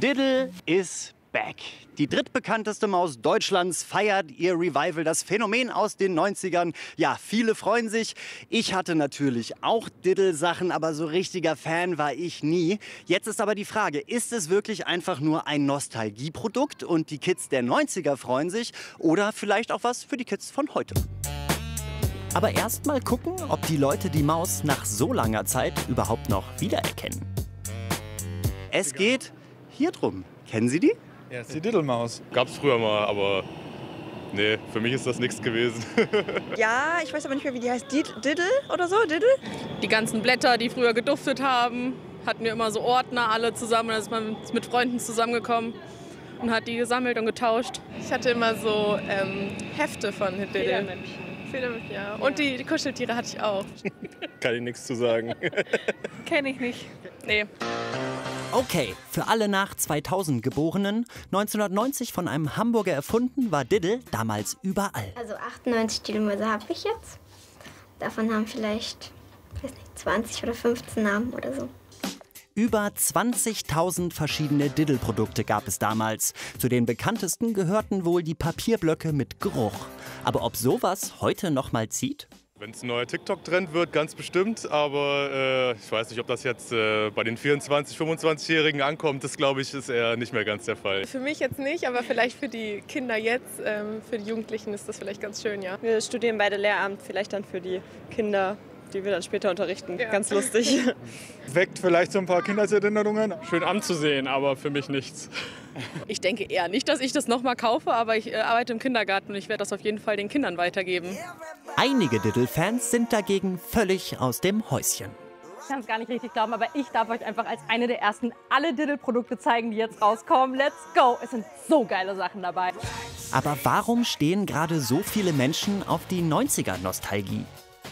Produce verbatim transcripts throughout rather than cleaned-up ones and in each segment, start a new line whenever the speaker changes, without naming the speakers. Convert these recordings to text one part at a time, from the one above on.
Diddle is back. Die drittbekannteste Maus Deutschlands feiert ihr Revival, das Phänomen aus den neunzigern. Ja, viele freuen sich. Ich hatte natürlich auch Diddle-Sachen, aber so richtiger Fan war ich nie. Jetzt ist aber die Frage, ist es wirklich einfach nur ein Nostalgieprodukt und die Kids der neunziger freuen sich oder vielleicht auch was für die Kids von heute? Aber erst mal gucken, ob die Leute die Maus nach so langer Zeit überhaupt noch wiedererkennen. Es geht hier drum. Kennen Sie die?
Ja, das ist die Diddle-Maus.
Gab's früher mal, aber nee, für mich ist das nichts gewesen.
Ja, ich weiß aber nicht mehr, wie die heißt. Diddle oder so? Diddle?
Die ganzen Blätter, die früher geduftet haben, hatten wir immer so Ordner alle zusammen. Da ist man mit Freunden zusammengekommen und hat die gesammelt und getauscht.
Ich hatte immer so ähm, Hefte von Diddle. Federmännchen. Federmännchen, ja. Und die, die Kuscheltiere hatte ich auch.
Kann ich nichts zu sagen.
Kenn ich nicht. Nee.
Okay, für alle nach zweitausend Geborenen, neunzehnhundertneunzig von einem Hamburger erfunden, war Diddle damals überall.
Also achtundneunzig Diddle-Mäuse habe ich jetzt. Davon haben vielleicht, weiß nicht, zwanzig oder fünfzehn Namen oder so.
Über zwanzigtausend verschiedene Diddle-Produkte gab es damals. Zu den bekanntesten gehörten wohl die Papierblöcke mit Geruch. Aber ob sowas heute noch mal zieht?
Wenn es ein neuer TikTok-Trend wird, ganz bestimmt. Aber äh, ich weiß nicht, ob das jetzt äh, bei den vierundzwanzig-, fünfundzwanzigjährigen ankommt. Das, glaube ich, ist eher nicht mehr ganz der Fall.
Für mich jetzt nicht, aber vielleicht für die Kinder jetzt, ähm, für die Jugendlichen ist das vielleicht ganz schön, ja.
Wir studieren beide Lehramt, vielleicht dann für die Kinder, die wir dann später unterrichten. Ja. Ganz lustig.
Weckt vielleicht so ein paar Kindheitserinnerungen.
Schön anzusehen, aber für mich nichts.
Ich denke eher nicht, dass ich das nochmal kaufe, aber ich äh, arbeite im Kindergarten und ich werde das auf jeden Fall den Kindern weitergeben.
Einige Diddle-Fans sind dagegen völlig aus dem Häuschen.
Ich kann es gar nicht richtig glauben, aber ich darf euch einfach als eine der ersten alle Diddle-Produkte zeigen, die jetzt rauskommen. Let's go! Es sind so geile Sachen dabei.
Aber warum stehen gerade so viele Menschen auf die neunziger-Nostalgie?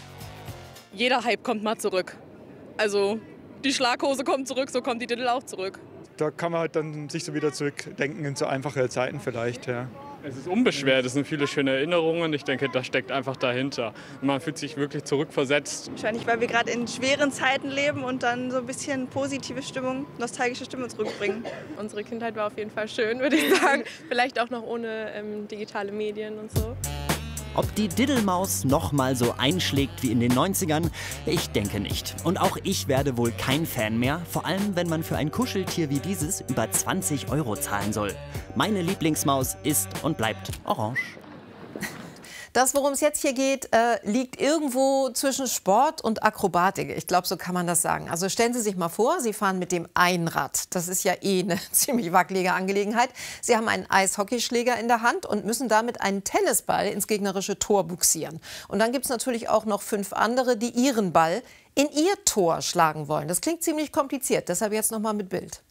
Jeder Hype kommt mal zurück. Also die Schlaghose kommt zurück, so kommt die Diddle auch zurück.
Da kann man halt dann sich so wieder zurückdenken in so einfache Zeiten vielleicht, ja.
Es ist unbeschwert, es sind viele schöne Erinnerungen. Ich denke, das steckt einfach dahinter. Und man fühlt sich wirklich zurückversetzt.
Wahrscheinlich, weil wir gerade in schweren Zeiten leben und dann so ein bisschen positive Stimmung, nostalgische Stimmung zurückbringen.
Unsere Kindheit war auf jeden Fall schön, würde ich sagen. Vielleicht auch noch ohne ähm, digitale Medien und so.
Ob die Diddle-Maus noch mal so einschlägt wie in den neunzigern? Ich denke nicht. Und auch ich werde wohl kein Fan mehr, vor allem wenn man für ein Kuscheltier wie dieses über zwanzig Euro zahlen soll. Meine Lieblingsmaus ist und bleibt orange.
Das, worum es jetzt hier geht, äh, liegt irgendwo zwischen Sport und Akrobatik. Ich glaube, so kann man das sagen. Also stellen Sie sich mal vor, Sie fahren mit dem Einrad. Das ist ja eh eine ziemlich wackelige Angelegenheit. Sie haben einen Eishockeyschläger in der Hand und müssen damit einen Tennisball ins gegnerische Tor buxieren. Und dann gibt es natürlich auch noch fünf andere, die ihren Ball in ihr Tor schlagen wollen. Das klingt ziemlich kompliziert. Deshalb jetzt noch mal mit Bild.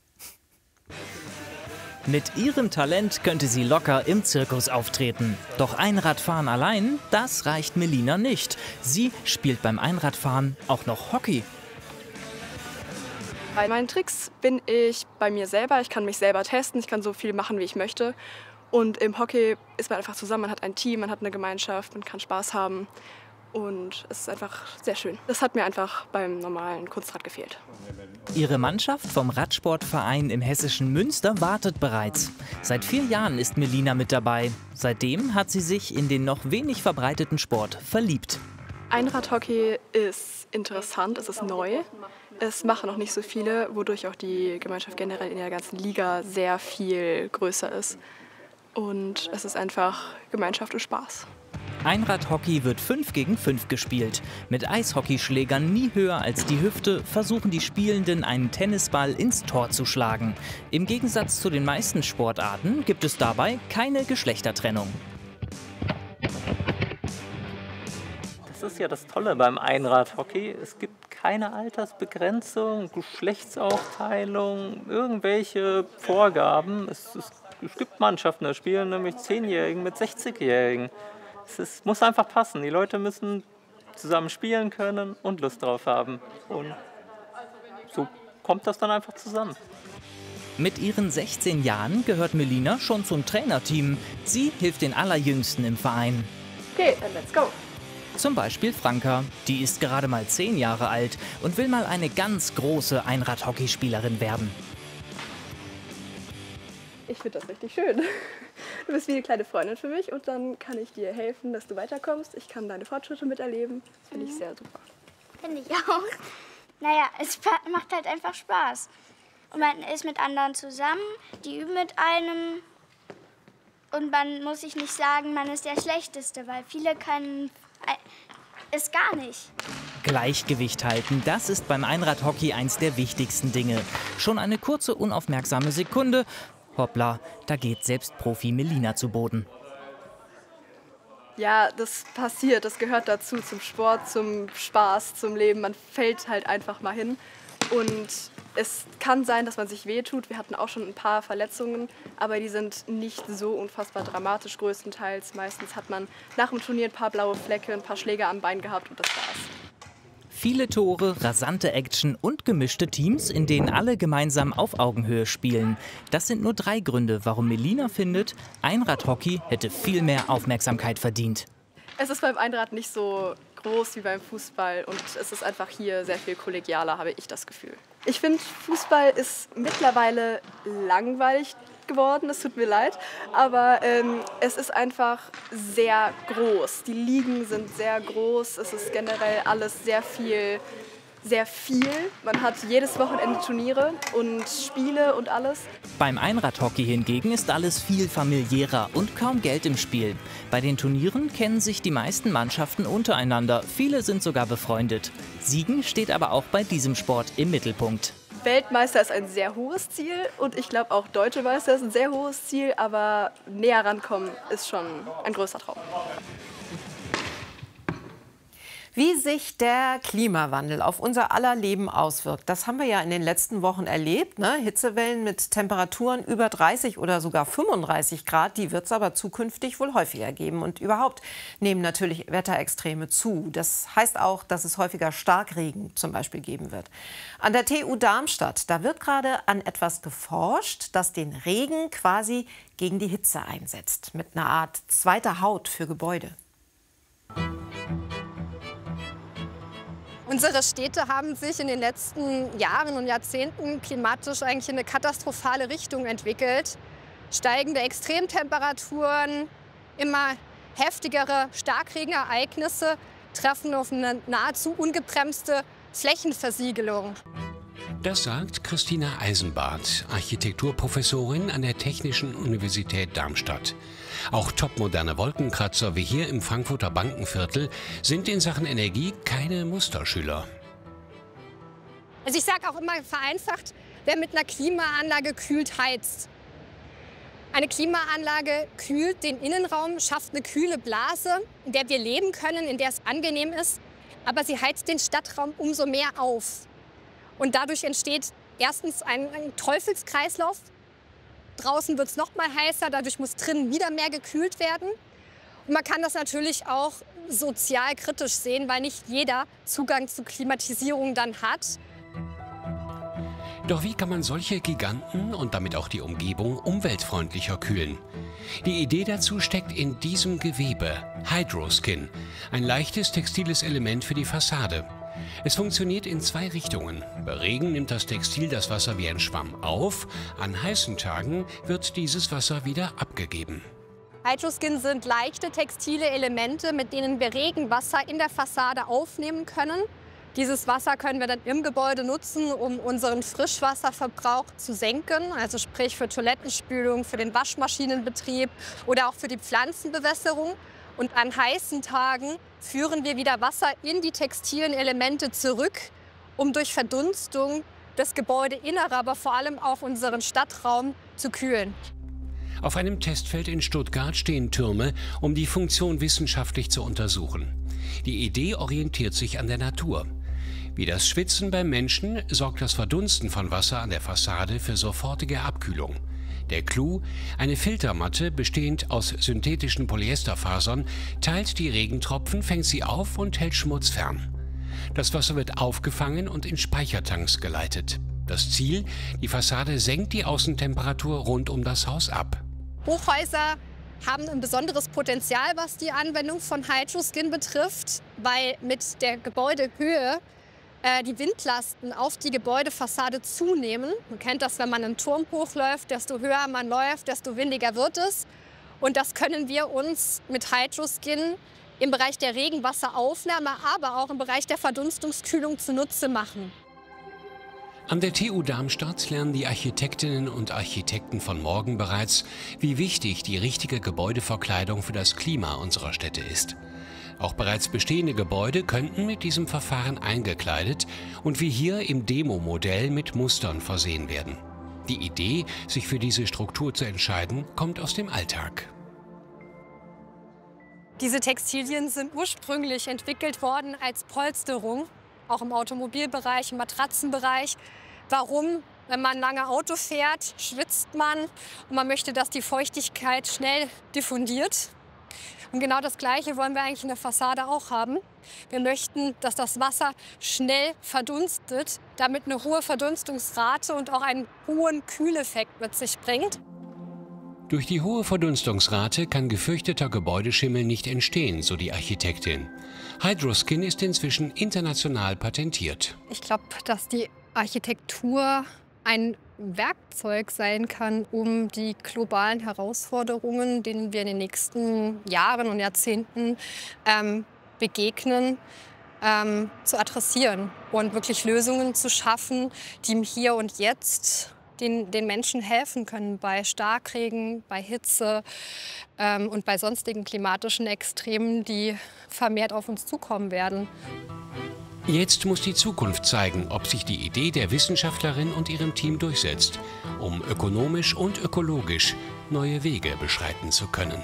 Mit ihrem Talent könnte sie locker im Zirkus auftreten. Doch Einradfahren allein, das reicht Melina nicht. Sie spielt beim Einradfahren auch noch Hockey.
Bei meinen Tricks bin ich bei mir selber. Ich kann mich selber testen, ich kann so viel machen, wie ich möchte. Und im Hockey ist man einfach zusammen, man hat ein Team, man hat eine Gemeinschaft, man kann Spaß haben. Und es ist einfach sehr schön. Das hat mir einfach beim normalen Kunstrad gefehlt.
Ihre Mannschaft vom Radsportverein im hessischen Münster wartet bereits. Seit vier Jahren ist Melina mit dabei. Seitdem hat sie sich in den noch wenig verbreiteten Sport verliebt.
Einradhockey ist interessant, es ist neu. Es machen noch nicht so viele, wodurch auch die Gemeinschaft generell in der ganzen Liga sehr viel größer ist. Und es ist einfach Gemeinschaft und Spaß.
Einradhockey wird fünf gegen fünf gespielt. Mit Eishockeyschlägern nie höher als die Hüfte versuchen die Spielenden, einen Tennisball ins Tor zu schlagen. Im Gegensatz zu den meisten Sportarten gibt es dabei keine Geschlechtertrennung.
Das ist ja das Tolle beim Einradhockey. Es gibt keine Altersbegrenzung, Geschlechtsaufteilung, irgendwelche Vorgaben. Es, es, es gibt Mannschaften, da spielen nämlich Zehnjährigen mit sechzigjährigen. Es ist, muss einfach passen. Die Leute müssen zusammen spielen können und Lust drauf haben. Und so kommt das dann einfach zusammen.
Mit ihren sechzehn Jahren gehört Melina schon zum Trainerteam. Sie hilft den Allerjüngsten im Verein.
Okay, dann let's go.
Zum Beispiel Franka. Die ist gerade mal zehn Jahre alt und will mal eine ganz große Einradhockeyspielerin werden.
Ich finde das richtig schön. Du bist wie eine kleine Freundin für mich und dann kann ich dir helfen, dass du weiterkommst. Ich kann deine Fortschritte miterleben. Das finde ich sehr super.
Finde ich auch. Naja, es macht halt einfach Spaß. Und man ist mit anderen zusammen, die üben mit einem. Und man muss sich nicht sagen, man ist der Schlechteste, weil viele können es gar nicht.
Gleichgewicht halten, das ist beim Einradhockey eins der wichtigsten Dinge. Schon eine kurze, unaufmerksame Sekunde. Hoppla, da geht selbst Profi Melina zu Boden.
Ja, das passiert, das gehört dazu, zum Sport, zum Spaß, zum Leben. Man fällt halt einfach mal hin und es kann sein, dass man sich wehtut. Wir hatten auch schon ein paar Verletzungen, aber die sind nicht so unfassbar dramatisch größtenteils. Meistens hat man nach dem Turnier ein paar blaue Flecke, ein paar Schläge am Bein gehabt und das war's.
Viele Tore, rasante Action und gemischte Teams, in denen alle gemeinsam auf Augenhöhe spielen. Das sind nur drei Gründe, warum Melina findet, Einradhockey hätte viel mehr Aufmerksamkeit verdient.
Es ist beim Einrad nicht so groß wie beim Fußball und es ist einfach hier sehr viel kollegialer, habe ich das Gefühl. Ich finde, Fußball ist mittlerweile langweilig geworden, es tut mir leid, aber ähm, es ist einfach sehr groß. Die Ligen sind sehr groß, es ist generell alles sehr viel, sehr viel. Man hat jedes Wochenende Turniere und Spiele und alles.
Beim Einradhockey hingegen ist alles viel familiärer und kaum Geld im Spiel. Bei den Turnieren kennen sich die meisten Mannschaften untereinander, viele sind sogar befreundet. Siegen steht aber auch bei diesem Sport im Mittelpunkt.
Weltmeister ist ein sehr hohes Ziel und ich glaube auch Deutsche Meister ist ein sehr hohes Ziel, aber näher rankommen ist schon ein größer Traum.
Wie sich der Klimawandel auf unser aller Leben auswirkt, das haben wir ja in den letzten Wochen erlebt. Ne? Hitzewellen mit Temperaturen über dreißig oder sogar fünfunddreißig Grad, die wird es aber zukünftig wohl häufiger geben. Und überhaupt nehmen natürlich Wetterextreme zu. Das heißt auch, dass es häufiger Starkregen zum Beispiel geben wird. An der T U Darmstadt, da wird gerade an etwas geforscht, das den Regen quasi gegen die Hitze einsetzt. Mit einer Art zweiter Haut für Gebäude.
Unsere Städte haben sich in den letzten Jahren und Jahrzehnten klimatisch eigentlich in eine katastrophale Richtung entwickelt. Steigende Extremtemperaturen, immer heftigere Starkregenereignisse treffen auf eine nahezu ungebremste Flächenversiegelung.
Das sagt Christina Eisenbart, Architekturprofessorin an der Technischen Universität Darmstadt. Auch topmoderne Wolkenkratzer wie hier im Frankfurter Bankenviertel sind in Sachen Energie keine Musterschüler.
Also ich sage auch immer vereinfacht, wer mit einer Klimaanlage kühlt, heizt. Eine Klimaanlage kühlt den Innenraum, schafft eine kühle Blase, in der wir leben können, in der es angenehm ist, aber sie heizt den Stadtraum umso mehr auf. Und dadurch entsteht erstens ein, ein Teufelskreislauf. Draußen wird es noch mal heißer, dadurch muss drinnen wieder mehr gekühlt werden. Und man kann das natürlich auch sozial kritisch sehen, weil nicht jeder Zugang zu Klimatisierung dann hat.
Doch wie kann man solche Giganten und damit auch die Umgebung umweltfreundlicher kühlen? Die Idee dazu steckt in diesem Gewebe, Hydroskin, ein leichtes textiles Element für die Fassade. Es funktioniert in zwei Richtungen. Bei Regen nimmt das Textil das Wasser wie ein Schwamm auf. An heißen Tagen wird dieses Wasser wieder abgegeben.
Hydroskin sind leichte textile Elemente, mit denen wir Regenwasser in der Fassade aufnehmen können. Dieses Wasser können wir dann im Gebäude nutzen, um unseren Frischwasserverbrauch zu senken, also sprich für Toilettenspülung, für den Waschmaschinenbetrieb oder auch für die Pflanzenbewässerung. Und an heißen Tagen führen wir wieder Wasser in die textilen Elemente zurück, um durch Verdunstung das Gebäudeinnere, aber vor allem auch unseren Stadtraum zu kühlen.
Auf einem Testfeld in Stuttgart stehen Türme, um die Funktion wissenschaftlich zu untersuchen. Die Idee orientiert sich an der Natur. Wie das Schwitzen beim Menschen sorgt das Verdunsten von Wasser an der Fassade für sofortige Abkühlung. Der Clou, eine Filtermatte bestehend aus synthetischen Polyesterfasern, teilt die Regentropfen, fängt sie auf und hält Schmutz fern. Das Wasser wird aufgefangen und in Speichertanks geleitet. Das Ziel, die Fassade senkt die Außentemperatur rund um das Haus ab.
Hochhäuser haben ein besonderes Potenzial, was die Anwendung von Hydroskin betrifft, weil mit der Gebäudehöhe äh, die Windlasten auf die Gebäudefassade zunehmen. Man kennt das, wenn man einen Turm hochläuft, desto höher man läuft, desto windiger wird es. Und das können wir uns mit Hydroskin im Bereich der Regenwasseraufnahme, aber auch im Bereich der Verdunstungskühlung zunutze machen.
An der T U Darmstadt lernen die Architektinnen und Architekten von morgen bereits, wie wichtig die richtige Gebäudeverkleidung für das Klima unserer Städte ist. Auch bereits bestehende Gebäude könnten mit diesem Verfahren eingekleidet und wie hier im Demo-Modell mit Mustern versehen werden. Die Idee, sich für diese Struktur zu entscheiden, kommt aus dem Alltag.
Diese Textilien sind ursprünglich entwickelt worden als Polsterung, auch im Automobilbereich, im Matratzenbereich. Warum? Wenn man lange Auto fährt, schwitzt man und man möchte, dass die Feuchtigkeit schnell diffundiert. Und genau das Gleiche wollen wir eigentlich in der Fassade auch haben. Wir möchten, dass das Wasser schnell verdunstet, damit eine hohe Verdunstungsrate und auch einen hohen Kühleffekt mit sich bringt.
Durch die hohe Verdunstungsrate kann gefürchteter Gebäudeschimmel nicht entstehen, so die Architektin. Hydroskin ist inzwischen international patentiert.
Ich glaube, dass die Architektur ein Werkzeug sein kann, um die globalen Herausforderungen, denen wir in den nächsten Jahren und Jahrzehnten ähm, begegnen, ähm, zu adressieren und wirklich Lösungen zu schaffen, die im Hier und Jetzt Den, den Menschen helfen können bei Starkregen, bei Hitze ähm, und bei sonstigen klimatischen Extremen, die vermehrt auf uns zukommen werden.
Jetzt muss die Zukunft zeigen, ob sich die Idee der Wissenschaftlerin und ihrem Team durchsetzt, um ökonomisch und ökologisch neue Wege beschreiten zu können.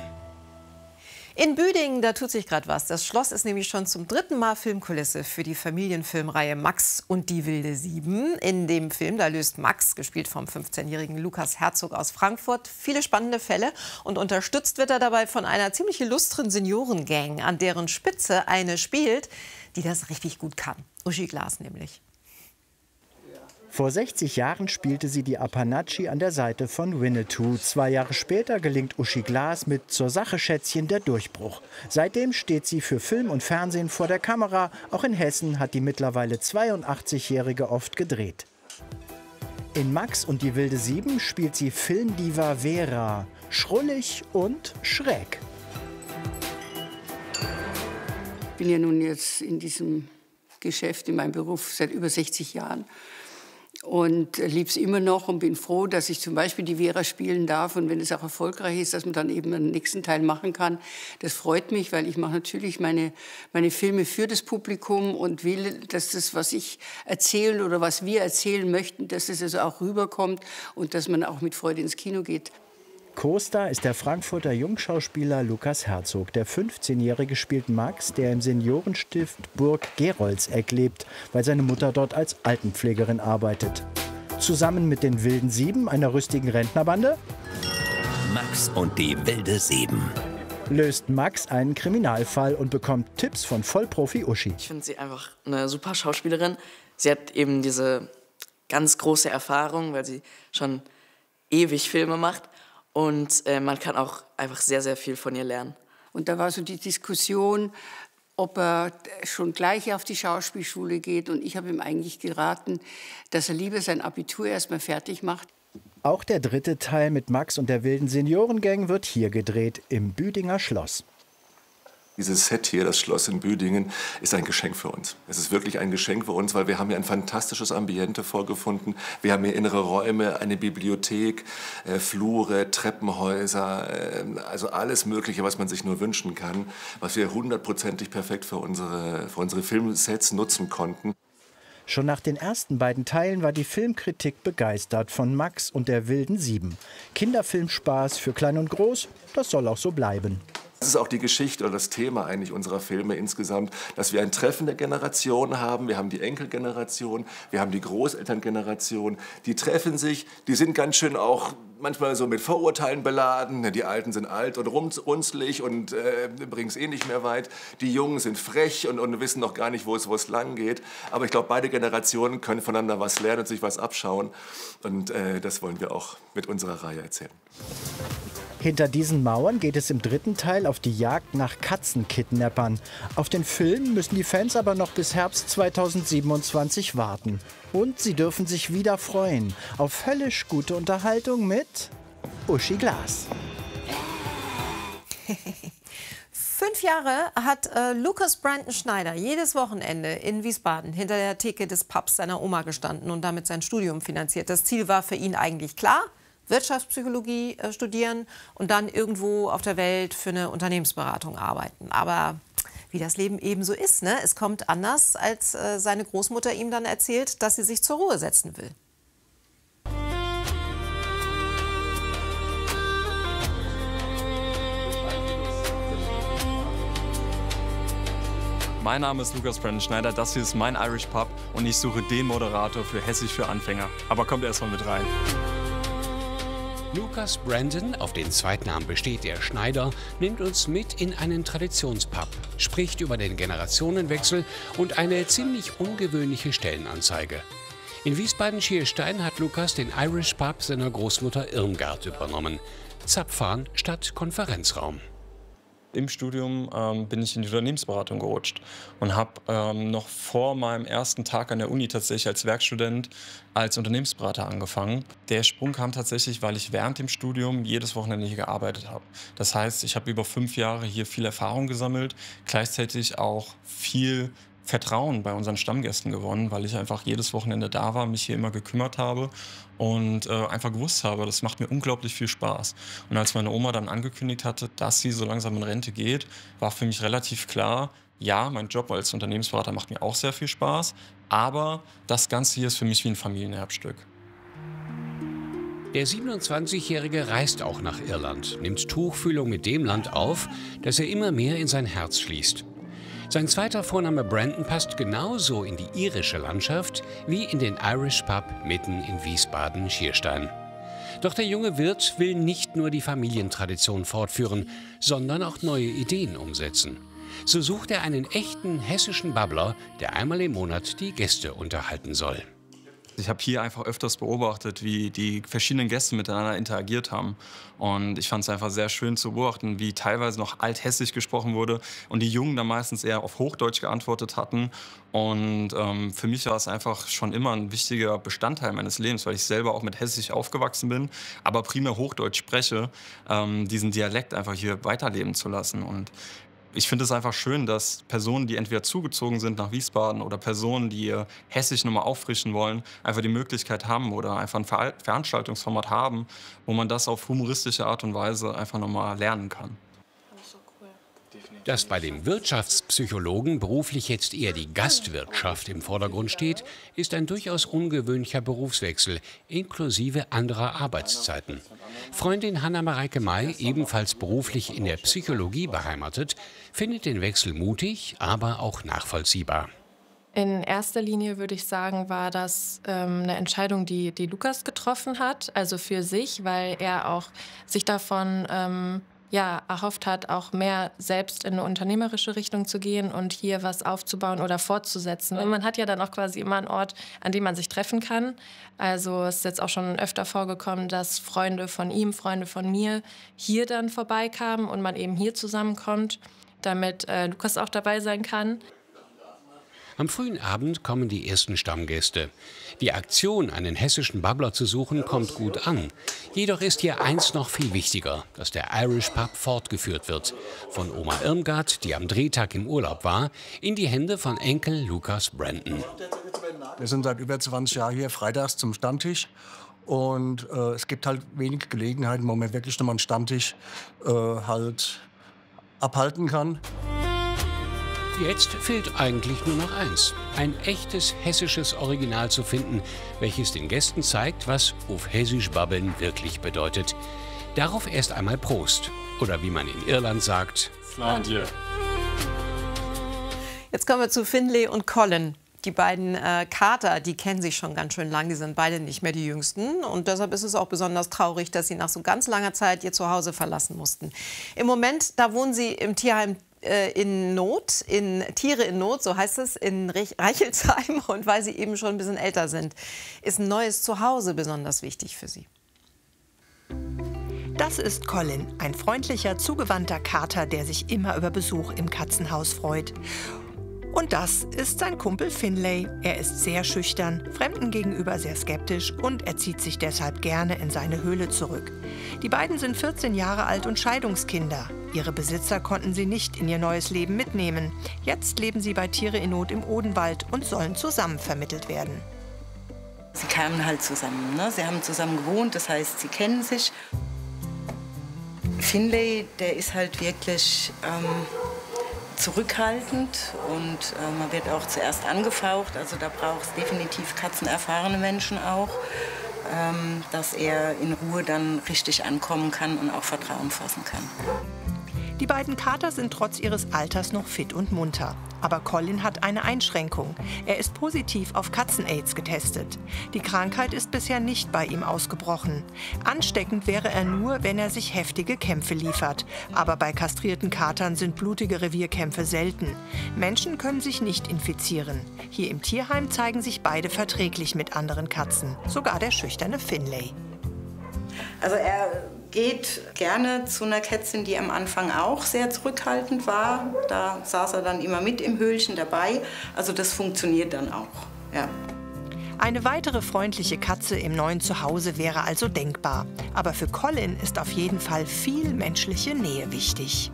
In Büdingen, da tut sich gerade was. Das Schloss ist nämlich schon zum dritten Mal Filmkulisse für die Familienfilmreihe Max und die wilde Sieben. In dem Film, da löst Max, gespielt vom fünfzehnjährigen Lukas Herzog aus Frankfurt, viele spannende Fälle. Und unterstützt wird er dabei von einer ziemlich illustren Seniorengang, an deren Spitze eine spielt, die das richtig gut kann. Uschi Glas nämlich.
Vor sechzig Jahren spielte sie die Apanatschi an der Seite von Winnetou. Zwei Jahre später gelingt Uschi Glas mit Zur Sache Schätzchen der Durchbruch. Seitdem steht sie für Film und Fernsehen vor der Kamera. Auch in Hessen hat die mittlerweile zweiundachtzigjährige oft gedreht. In Max und die wilde Sieben spielt sie Filmdiva Vera. Schrullig und schräg.
Ich bin ja nun jetzt in diesem Geschäft, in meinem Beruf seit über sechzig Jahren. Und liebe es immer noch und bin froh, dass ich zum Beispiel die Vera spielen darf. Und wenn es auch erfolgreich ist, dass man dann eben einen nächsten Teil machen kann. Das freut mich, weil ich mache natürlich meine, meine Filme für das Publikum und will, dass das, was ich erzählen oder was wir erzählen möchten, dass es also auch rüberkommt und dass man auch mit Freude ins Kino geht.
Co-Star ist der Frankfurter Jungschauspieler Lukas Herzog. Der fünfzehnjährige spielt Max, der im Seniorenstift Burg Gerolzegg lebt, weil seine Mutter dort als Altenpflegerin arbeitet. Zusammen mit den wilden Sieben, einer rüstigen Rentnerbande,
Max und die wilde Sieben,
löst Max einen Kriminalfall und bekommt Tipps von Vollprofi Uschi.
Ich finde sie einfach eine super Schauspielerin. Sie hat eben diese ganz große Erfahrung, weil sie schon ewig Filme macht. Und äh, man kann auch einfach sehr, sehr viel von ihr lernen.
Und da war so die Diskussion, ob er schon gleich auf die Schauspielschule geht. Und ich habe ihm eigentlich geraten, dass er lieber sein Abitur erst mal fertig macht.
Auch der dritte Teil mit Max und der wilden Seniorengang wird hier gedreht, im Büdinger Schloss.
Dieses Set hier, das Schloss in Büdingen, ist ein Geschenk für uns. Es ist wirklich ein Geschenk für uns, weil wir haben hier ein fantastisches Ambiente vorgefunden. Wir haben hier innere Räume, eine Bibliothek, äh, Flure, Treppenhäuser, äh, also alles Mögliche, was man sich nur wünschen kann, was wir hundertprozentig perfekt für unsere, für unsere Filmsets nutzen konnten.
Schon nach den ersten beiden Teilen war die Filmkritik begeistert von Max und der wilden Sieben. Kinderfilmspaß für Klein und Groß, das soll auch so bleiben.
Das ist auch die Geschichte oder das Thema eigentlich unserer Filme insgesamt, dass wir ein Treffen der Generationen haben. Wir haben die Enkelgeneration, wir haben die Großelterngeneration. Die treffen sich, die sind ganz schön auch manchmal so mit Vorurteilen beladen. Die Alten sind alt und runzlig und äh, bringen es eh nicht mehr weit. Die Jungen sind frech und, und wissen noch gar nicht, wo es, wo es lang geht. Aber ich glaube, beide Generationen können voneinander was lernen und sich was abschauen. Und äh, das wollen wir auch mit unserer Reihe erzählen.
Hinter diesen Mauern geht es im dritten Teil auf die Jagd nach Katzenkidnappern. Auf den Film müssen die Fans aber noch bis Herbst zweitausendsiebenundzwanzig warten. Und sie dürfen sich wieder freuen auf höllisch gute Unterhaltung mit Uschi Glas.
Fünf Jahre hat äh, Lucas Brandon Schneider jedes Wochenende in Wiesbaden hinter der Theke des Pubs seiner Oma gestanden und damit sein Studium finanziert. Das Ziel war für ihn eigentlich klar: Wirtschaftspsychologie äh, studieren und dann irgendwo auf der Welt für eine Unternehmensberatung arbeiten. Aber wie das Leben eben so ist, ne? Es kommt anders, als äh, seine Großmutter ihm dann erzählt, dass sie sich zur Ruhe setzen will.
Mein Name ist Lucas Brandon Schneider, das hier ist mein Irish Pub und ich suche den Moderator für Hessisch für Anfänger. Aber kommt erst mal mit rein.
Lucas Brandon, auf den Zweitnamen besteht der Schneider, nimmt uns mit in einen Traditionspub, spricht über den Generationenwechsel und eine ziemlich ungewöhnliche Stellenanzeige. In Wiesbaden-Schierstein hat Lucas den Irish Pub seiner Großmutter Irmgard übernommen. Zapfhahn statt Konferenzraum.
Im Studium ähm, bin ich in die Unternehmensberatung gerutscht und habe ähm, noch vor meinem ersten Tag an der Uni tatsächlich als Werkstudent als Unternehmensberater angefangen. Der Sprung kam tatsächlich, weil ich während dem Studium jedes Wochenende hier gearbeitet habe. Das heißt, ich habe über fünf Jahre hier viel Erfahrung gesammelt, gleichzeitig auch viel Vertrauen bei unseren Stammgästen gewonnen, weil ich einfach jedes Wochenende da war, mich hier immer gekümmert habe und äh, einfach gewusst habe, das macht mir unglaublich viel Spaß. Und als meine Oma dann angekündigt hatte, dass sie so langsam in Rente geht, war für mich relativ klar, ja, mein Job als Unternehmensberater macht mir auch sehr viel Spaß, aber das Ganze hier ist für mich wie ein Familienerbstück.
Der siebenundzwanzigjährige reist auch nach Irland, nimmt Tuchfühlung mit dem Land auf, das er immer mehr in sein Herz schließt. Sein zweiter Vorname Brandon passt genauso in die irische Landschaft wie in den Irish Pub mitten in Wiesbaden-Schierstein. Doch der junge Wirt will nicht nur die Familientradition fortführen, sondern auch neue Ideen umsetzen. So sucht er einen echten hessischen Babbler, der einmal im Monat die Gäste unterhalten soll.
Ich habe hier einfach öfters beobachtet, wie die verschiedenen Gäste miteinander interagiert haben. Und ich fand es einfach sehr schön zu beobachten, wie teilweise noch althessisch gesprochen wurde und die Jungen dann meistens eher auf Hochdeutsch geantwortet hatten. Und ähm, für mich war es einfach schon immer ein wichtiger Bestandteil meines Lebens, weil ich selber auch mit Hessisch aufgewachsen bin, aber primär Hochdeutsch spreche, ähm, diesen Dialekt einfach hier weiterleben zu lassen. Und ich finde es einfach schön, dass Personen, die entweder zugezogen sind nach Wiesbaden oder Personen, die ihr Hessisch nochmal auffrischen wollen, einfach die Möglichkeit haben oder einfach ein Ver- Veranstaltungsformat haben, wo man das auf humoristische Art und Weise einfach nochmal lernen kann.
Dass bei dem Wirtschaftspsychologen beruflich jetzt eher die Gastwirtschaft im Vordergrund steht, ist ein durchaus ungewöhnlicher Berufswechsel, inklusive anderer Arbeitszeiten. Freundin Hanna-Mareike May, ebenfalls beruflich in der Psychologie beheimatet, findet den Wechsel mutig, aber auch nachvollziehbar.
In erster Linie würde ich sagen, war das ähm, eine Entscheidung, die, die Lucas getroffen hat, also für sich, weil er auch sich davon ähm, ja, erhofft hat, auch mehr selbst in eine unternehmerische Richtung zu gehen und hier was aufzubauen oder fortzusetzen. Und man hat ja dann auch quasi immer einen Ort, an dem man sich treffen kann. Also es ist jetzt auch schon öfter vorgekommen, dass Freunde von ihm, Freunde von mir hier dann vorbeikamen und man eben hier zusammenkommt, damit äh, Lucas auch dabei sein kann.
Am frühen Abend kommen die ersten Stammgäste. Die Aktion, einen hessischen Babbler zu suchen, kommt gut an. Jedoch ist hier eins noch viel wichtiger, dass der Irish Pub fortgeführt wird. Von Oma Irmgard, die am Drehtag im Urlaub war, in die Hände von Enkel Lucas Brandon.
Wir sind seit über zwanzig Jahren hier freitags zum Stammtisch. Und äh, es gibt halt wenige Gelegenheiten, wo man wirklich nochmal einen Stammtisch äh, halt abhalten kann.
Jetzt fehlt eigentlich nur noch eins. Ein echtes hessisches Original zu finden, welches den Gästen zeigt, was auf Hessisch babbeln wirklich bedeutet. Darauf erst einmal Prost. Oder wie man in Irland sagt,
Flandje.
Jetzt kommen wir zu Finlay und Colin. Die beiden äh, Kater, die kennen sich schon ganz schön lang, die sind beide nicht mehr die Jüngsten. Und deshalb ist es auch besonders traurig, dass sie nach so ganz langer Zeit ihr Zuhause verlassen mussten. Im Moment, da wohnen sie im Tierheim in Not, in Tiere in Not, so heißt es, in Reichelsheim. Und weil sie eben schon ein bisschen älter sind, ist ein neues Zuhause besonders wichtig für sie.
Das ist Colin, ein freundlicher, zugewandter Kater, der sich immer über Besuch im Katzenhaus freut. Und das ist sein Kumpel Finlay. Er ist sehr schüchtern, Fremden gegenüber sehr skeptisch und er zieht sich deshalb gerne in seine Höhle zurück. Die beiden sind vierzehn Jahre alt und Scheidungskinder. Ihre Besitzer konnten sie nicht in ihr neues Leben mitnehmen. Jetzt leben sie bei Tiere in Not im Odenwald und sollen zusammen vermittelt werden.
Sie kamen halt zusammen, ne? Sie haben zusammen gewohnt, das heißt, sie kennen sich. Finlay, der ist halt wirklich ähm, zurückhaltend und äh, man wird auch zuerst angefaucht. Also da braucht es definitiv katzenerfahrene Menschen auch, ähm, dass er in Ruhe dann richtig ankommen kann und auch Vertrauen fassen kann.
Die beiden Kater sind trotz ihres Alters noch fit und munter. Aber Colin hat eine Einschränkung. Er ist positiv auf Katzen-Aids getestet. Die Krankheit ist bisher nicht bei ihm ausgebrochen. Ansteckend wäre er nur, wenn er sich heftige Kämpfe liefert. Aber bei kastrierten Katern sind blutige Revierkämpfe selten. Menschen können sich nicht infizieren. Hier im Tierheim zeigen sich beide verträglich mit anderen Katzen. Sogar der schüchterne Finlay.
Also er geht gerne zu einer Kätzin, die am Anfang auch sehr zurückhaltend war. Da saß er dann immer mit im Höhlchen dabei. Also das funktioniert dann auch, ja.
Eine weitere freundliche Katze im neuen Zuhause wäre also denkbar. Aber für Colin ist auf jeden Fall viel menschliche Nähe wichtig.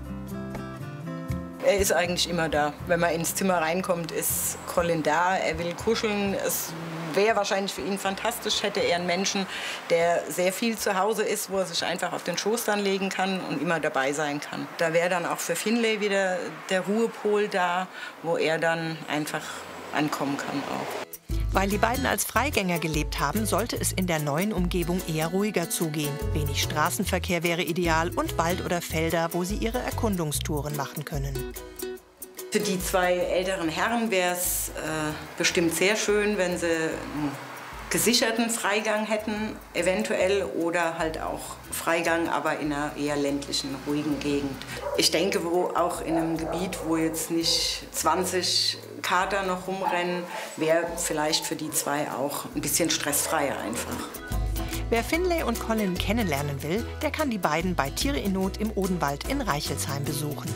Er ist eigentlich immer da. Wenn man ins Zimmer reinkommt, ist Colin da. Er will kuscheln. Es wäre wahrscheinlich für ihn fantastisch, hätte er einen Menschen, der sehr viel zu Hause ist, wo er sich einfach auf den Schoß dann legen kann und immer dabei sein kann. Da wäre dann auch für Finlay wieder der Ruhepol da, wo er dann einfach ankommen kann auch.
Weil die beiden als Freigänger gelebt haben, sollte es in der neuen Umgebung eher ruhiger zugehen. Wenig Straßenverkehr wäre ideal und Wald oder Felder, wo sie ihre Erkundungstouren machen können.
Für die zwei älteren Herren wäre es äh, bestimmt sehr schön, wenn sie einen gesicherten Freigang hätten, eventuell, oder halt auch Freigang, aber in einer eher ländlichen, ruhigen Gegend. Ich denke, wo auch in einem Gebiet, wo jetzt nicht zwanzig Kater noch rumrennen, wäre vielleicht für die zwei auch ein bisschen stressfreier einfach.
Wer Finlay und Colin kennenlernen will, der kann die beiden bei Tiere in Not im Odenwald in Reichelsheim besuchen.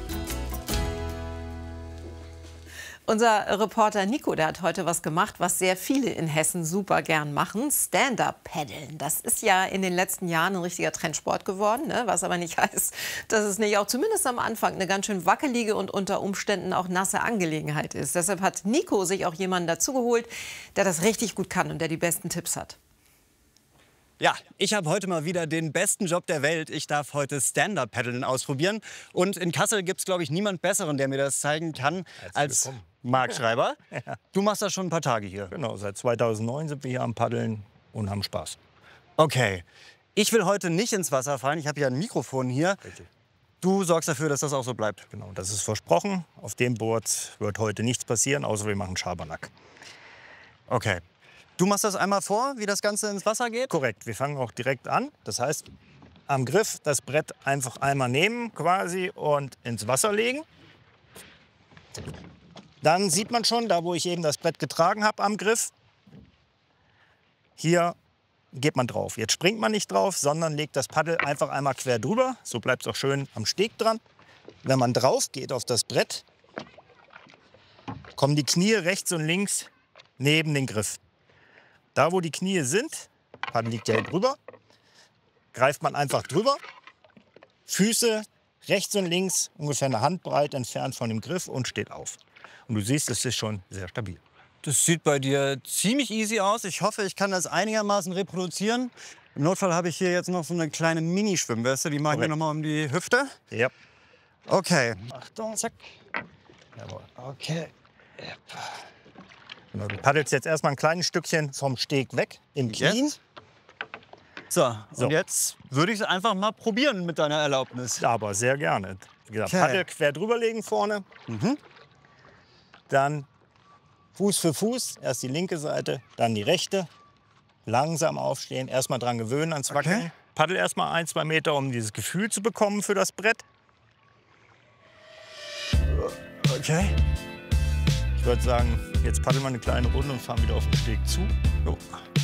Unser Reporter Nico, der hat heute was gemacht, was sehr viele in Hessen super gern machen: Stand-up-Paddeln. Das ist ja in den letzten Jahren ein richtiger Trendsport geworden, ne? Was aber nicht heißt, dass es nicht auch zumindest am Anfang eine ganz schön wackelige und unter Umständen auch nasse Angelegenheit ist. Deshalb hat Nico sich auch jemanden dazugeholt, der das richtig gut kann und der die besten Tipps hat.
Ja, ich habe heute mal wieder den besten Job der Welt. Ich darf heute Stand-up-Paddeln ausprobieren. Und in Kassel gibt es, glaube ich, niemand Besseren, der mir das zeigen kann, als Marc Schreiber.
Ja.
Du machst das schon ein paar Tage hier.
Genau, seit zweitausendneun sind wir hier am Paddeln und haben Spaß.
Okay, ich will heute nicht ins Wasser fallen. Ich habe ja ein Mikrofon hier.
Richtig.
Du sorgst dafür, dass das auch so bleibt.
Genau, das ist versprochen. Auf dem Board wird heute nichts passieren, außer wir machen Schabernack.
Okay. Du machst das einmal vor, wie das Ganze ins Wasser geht?
Korrekt, wir fangen auch direkt an. Das heißt, am Griff das Brett einfach einmal nehmen quasi und ins Wasser legen. Dann sieht man schon, da wo ich eben das Brett getragen habe am Griff, hier geht man drauf. Jetzt springt man nicht drauf, sondern legt das Paddel einfach einmal quer drüber. So bleibt es auch schön am Steg dran. Wenn man drauf geht auf das Brett, kommen die Knie rechts und links neben den Griff. Da, wo die Knie sind, Paddel liegt ja hier drüber, greift man einfach drüber. Füße rechts und links ungefähr eine Handbreit entfernt von dem Griff und steht auf. Und du siehst, es ist schon sehr stabil.
Das sieht bei dir ziemlich easy aus. Ich hoffe, ich kann das einigermaßen reproduzieren. Im Notfall habe ich hier jetzt noch so eine kleine Mini-Schwimmweste. Die mache ich mir noch mal um die Hüfte.
Ja.
Okay. Achtung, zack.
Jawohl.
Okay.
Genau, du paddelst jetzt erstmal ein kleines Stückchen vom Steg weg, im Knien.
Jetzt? So, so, und jetzt würde ich es einfach mal probieren mit deiner Erlaubnis.
Ja, aber sehr gerne. Wie gesagt,
Okay.
Paddel quer drüber legen vorne.
Mhm.
Dann Fuß für Fuß, erst die linke Seite, dann die rechte. Langsam aufstehen, erstmal dran gewöhnen ans Wackeln.
Okay.
Paddel erstmal ein, zwei Meter, um dieses Gefühl zu bekommen für das Brett.
Okay.
Ich würde sagen, jetzt paddeln wir eine kleine Runde und fahren wieder auf den Steg zu. So.